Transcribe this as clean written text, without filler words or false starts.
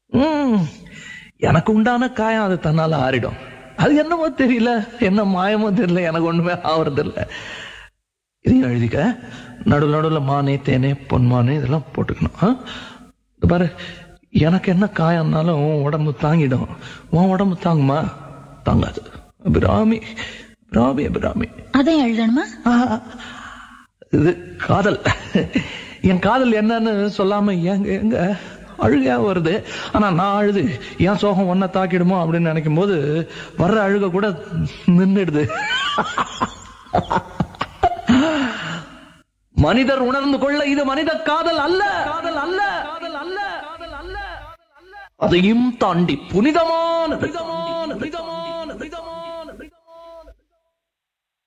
ம், எனக்கு உண்டான காயம் அது தன்னால ஆறிடும். அது என்னமோ தெரியல, என்ன மாயமோ தெரியல, எனக்கு ஒண்ணுமே ஆவறது இல்ல. இதையும் எழுதிக்க. நடுவில் நடுவில் மானே தேனே பொன்மானே இதெல்லாம் போட்டுக்கணும். இந்த பாரு, எனக்கு என்ன காயம்னாலும் உன் உடம்பு தாங்கிடும். உன் உடம்பு தாங்குமா? தாங்காது. அபிராமி, அபிராமி, அபிராமி. அதையும் எழுதணுமா? ஆஹா, இது காதல். என் காதல் என்னன்னு சொல்லாம எங்க எங்க அழுகையா வருது. ஆனா நான் அழுது என் சோகம் ஒன்ன தாக்கிடுமோ அப்படின்னு நினைக்கும் போது வர்ற அழுக கூட நின்றுடுது. மனிதர் உணர்ந்து கொள்ள இது மனித காதல் அல்ல, காதல் அல்ல, காதல் அல்ல, காதல் அல்ல, அதையும் தாண்டி புனிதமான